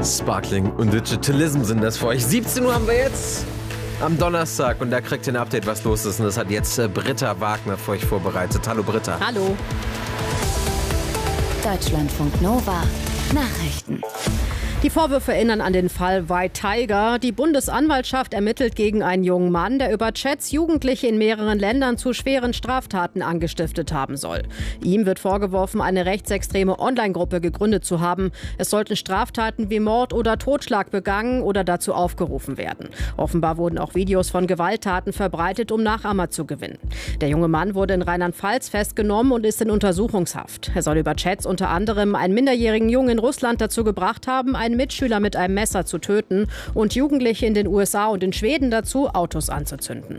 Sparkling und Digitalism sind das für euch. 17 Uhr haben wir jetzt am Donnerstag und da kriegt ihr ein Update, was los ist. Und das hat jetzt Britta Wagner für euch vorbereitet. Hallo Britta. Hallo. Deutschlandfunk Nova Nachrichten. Die Vorwürfe erinnern an den Fall White Tiger. Die Bundesanwaltschaft ermittelt gegen einen jungen Mann, der über Chats Jugendliche in mehreren Ländern zu schweren Straftaten angestiftet haben soll. Ihm wird vorgeworfen, eine rechtsextreme Online-Gruppe gegründet zu haben. Es sollten Straftaten wie Mord oder Totschlag begangen oder dazu aufgerufen werden. Offenbar wurden auch Videos von Gewalttaten verbreitet, um Nachahmer zu gewinnen. Der junge Mann wurde in Rheinland-Pfalz festgenommen und ist in Untersuchungshaft. Er soll über Chats unter anderem einen minderjährigen Jungen in Russland dazu gebracht haben, einen Mitschüler mit einem Messer zu töten und Jugendliche in den USA und in Schweden dazu, Autos anzuzünden.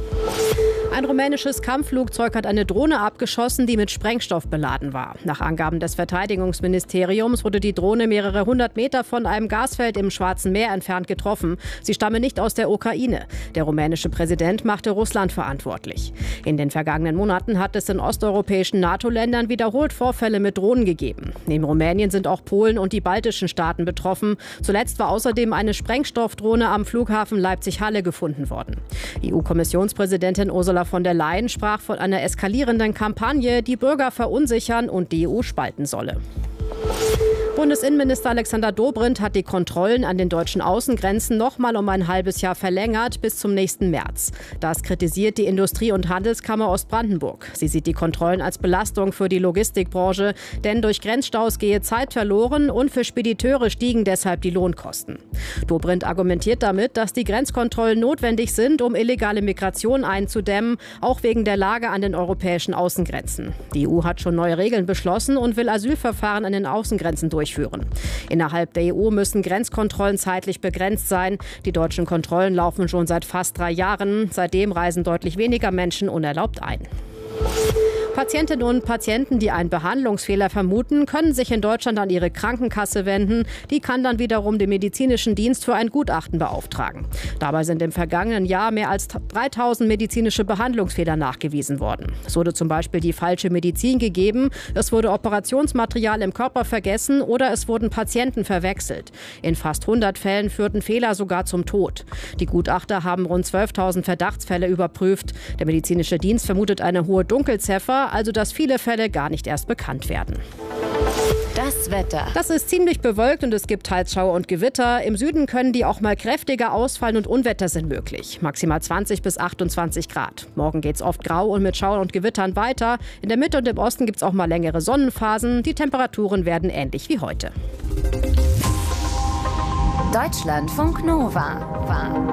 Ein rumänisches Kampfflugzeug hat eine Drohne abgeschossen, die mit Sprengstoff beladen war. Nach Angaben des Verteidigungsministeriums wurde die Drohne mehrere hundert Meter von einem Gasfeld im Schwarzen Meer entfernt getroffen. Sie stamme nicht aus der Ukraine. Der rumänische Präsident machte Russland verantwortlich. In den vergangenen Monaten hat es in osteuropäischen NATO-Ländern wiederholt Vorfälle mit Drohnen gegeben. Neben Rumänien sind auch Polen und die baltischen Staaten betroffen. Zuletzt war außerdem eine Sprengstoffdrohne am Flughafen Leipzig-Halle gefunden worden. EU-Kommissionspräsidentin Ursula von der Leyen sprach von einer eskalierenden Kampagne, die Bürger verunsichern und die EU spalten solle. Bundesinnenminister Alexander Dobrindt hat die Kontrollen an den deutschen Außengrenzen noch mal um ein halbes Jahr verlängert bis zum nächsten März. Das kritisiert die Industrie- und Handelskammer Ostbrandenburg. Sie sieht die Kontrollen als Belastung für die Logistikbranche, denn durch Grenzstaus gehe Zeit verloren und für Spediteure stiegen deshalb die Lohnkosten. Dobrindt argumentiert damit, dass die Grenzkontrollen notwendig sind, um illegale Migration einzudämmen, auch wegen der Lage an den europäischen Außengrenzen. Die EU hat schon neue Regeln beschlossen und will Asylverfahren an den Außengrenzen durchführen. Innerhalb der EU müssen Grenzkontrollen zeitlich begrenzt sein. Die deutschen Kontrollen laufen schon seit fast 3 Jahren. Seitdem reisen deutlich weniger Menschen unerlaubt ein. Patientinnen und Patienten, die einen Behandlungsfehler vermuten, können sich in Deutschland an ihre Krankenkasse wenden. Die kann dann wiederum den medizinischen Dienst für ein Gutachten beauftragen. Dabei sind im vergangenen Jahr mehr als 3000 medizinische Behandlungsfehler nachgewiesen worden. Es wurde zum Beispiel die falsche Medizin gegeben, es wurde Operationsmaterial im Körper vergessen oder es wurden Patienten verwechselt. In fast 100 Fällen führten Fehler sogar zum Tod. Die Gutachter haben rund 12.000 Verdachtsfälle überprüft. Der medizinische Dienst vermutet eine hohe Dunkelziffer, also dass viele Fälle gar nicht erst bekannt werden. Das Wetter. Das ist ziemlich bewölkt und es gibt teils Schauer und Gewitter. Im Süden können die auch mal kräftiger ausfallen und Unwetter sind möglich. Maximal 20 bis 28 Grad. Morgen geht's oft grau und mit Schauern und Gewittern weiter. In der Mitte und im Osten gibt's auch mal längere Sonnenphasen. Die Temperaturen werden ähnlich wie heute. Deutschlandfunk Nova.